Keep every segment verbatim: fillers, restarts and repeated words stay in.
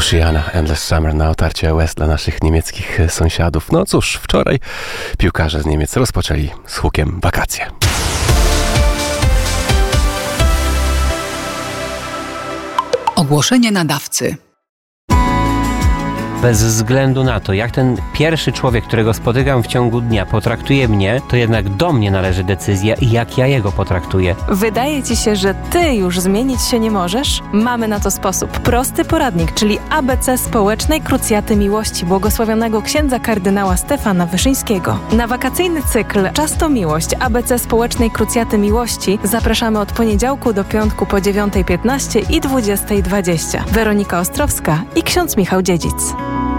Luciana, Endless Summer na otarcie łez dla naszych niemieckich sąsiadów. No cóż, wczoraj piłkarze z Niemiec rozpoczęli z hukiem wakacje. Ogłoszenie nadawcy. Bez względu na to, jak ten pierwszy człowiek, którego spotykam w ciągu dnia, potraktuje mnie, to jednak do mnie należy decyzja i jak ja jego potraktuję. Wydaje ci się, że ty już zmienić się nie możesz? Mamy na to sposób. Prosty poradnik, czyli A B C Społecznej Krucjaty Miłości błogosławionego księdza kardynała Stefana Wyszyńskiego. Na wakacyjny cykl Czas to Miłość A B C Społecznej Krucjaty Miłości zapraszamy od poniedziałku do piątku po dziewiątej piętnaście i dwudziestej dwadzieścia. Weronika Ostrowska i ksiądz Michał Dziedzic.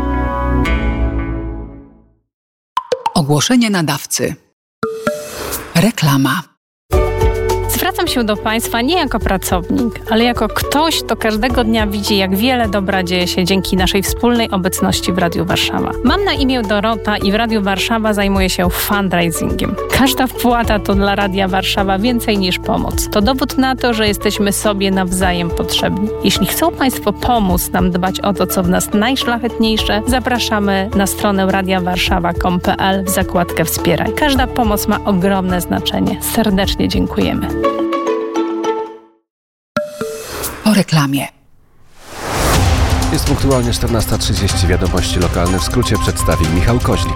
Ogłoszenie nadawcy. Reklama. Zwracam się do Państwa nie jako pracownik, ale jako ktoś, kto każdego dnia widzi, jak wiele dobra dzieje się dzięki naszej wspólnej obecności w Radiu Warszawa. Mam na imię Dorota i w Radiu Warszawa zajmuję się fundraisingiem. Każda wpłata to dla Radia Warszawa więcej niż pomoc. To dowód na to, że jesteśmy sobie nawzajem potrzebni. Jeśli chcą Państwo pomóc nam dbać o to, co w nas najszlachetniejsze, zapraszamy na stronę radia warszawa kropka com kropka pe el w zakładkę Wspieraj. Każda pomoc ma ogromne znaczenie. Serdecznie dziękujemy. Po reklamie. Jest punktualnie czternasta trzydzieści. Wiadomości lokalne w skrócie przedstawi Michał Koźlik.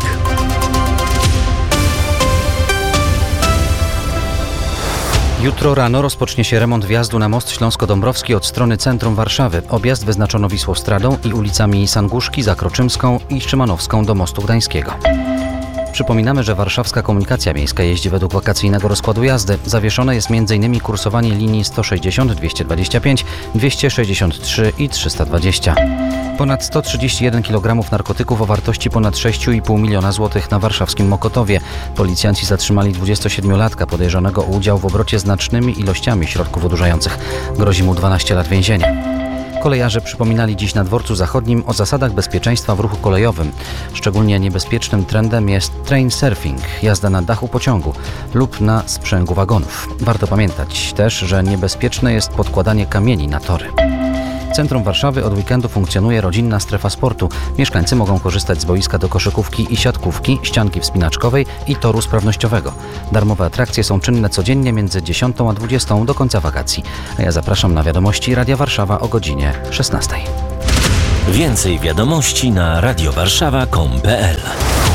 Jutro rano rozpocznie się remont wjazdu na most Śląsko-Dąbrowski od strony centrum Warszawy. Objazd wyznaczono Wisłostradą i ulicami Sanguszki, Zakroczymską i Szymanowską do mostu Gdańskiego. Przypominamy, że warszawska komunikacja miejska jeździ według wakacyjnego rozkładu jazdy. Zawieszone jest m.in. kursowanie linii sto sześćdziesiąt, dwieście dwadzieścia pięć, dwieście sześćdziesiąt trzy i trzysta dwadzieścia. Ponad sto trzydzieści jeden kilogramów narkotyków o wartości ponad sześć i pół miliona złotych na warszawskim Mokotowie. Policjanci zatrzymali dwudziestosiedmiolatka podejrzanego o udział w obrocie znacznymi ilościami środków odurzających. Grozi mu dwanaście lat więzienia. Kolejarze przypominali dziś na dworcu zachodnim o zasadach bezpieczeństwa w ruchu kolejowym. Szczególnie niebezpiecznym trendem jest train surfing, jazda na dachu pociągu lub na sprzęgu wagonów. Warto pamiętać też, że niebezpieczne jest podkładanie kamieni na tory. W centrum Warszawy od weekendu funkcjonuje rodzinna strefa sportu. Mieszkańcy mogą korzystać z boiska do koszykówki i siatkówki, ścianki wspinaczkowej i toru sprawnościowego. Darmowe atrakcje są czynne codziennie między dziesiątą a dwudziestą do końca wakacji. A ja zapraszam na wiadomości Radia Warszawa o godzinie szesnastej. Więcej wiadomości na radiowarszawa kropka com kropka pe el.